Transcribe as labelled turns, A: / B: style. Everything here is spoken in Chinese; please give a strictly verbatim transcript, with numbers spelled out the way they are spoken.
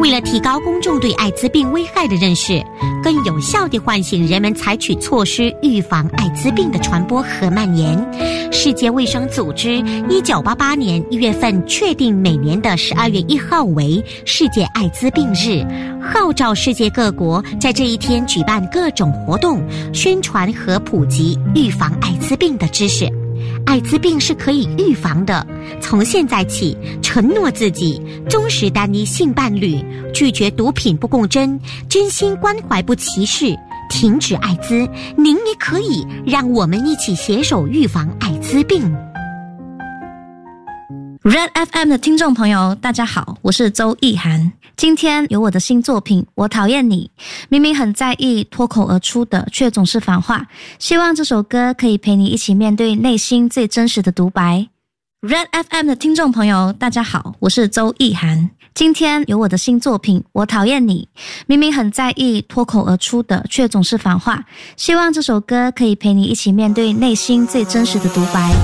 A: 为了提高公众对艾滋病危害的认识，更有效地唤醒人们采取措施预防艾滋病的传播和蔓延，世界卫生组织一九八八年一月份确定每年的十二月一号为世界艾滋病日，号召世界各国在这一天举办各种活动，宣传和普及预防艾滋病的知识。艾滋病是可以预防的，从现在起承诺自己忠实单一性伴侣，拒绝毒品不共振，真心关怀不歧视，停止艾滋，您也可以，让我们一起携手预防艾滋病。
B: Red F M 的听众朋友大家好，我是周意涵。今天有我的新作品《我讨厌你》，明明很在意，脱口而出的却总是反话，希望这首歌可以陪你一起面对内心最真实的独白。Red F M 的听众朋友大家好，我是周意涵。今天有我的新作品《我讨厌你》，明明很在意，脱口而出的却总是反话，希望这首歌可以陪你一起面对内心最真实的独白。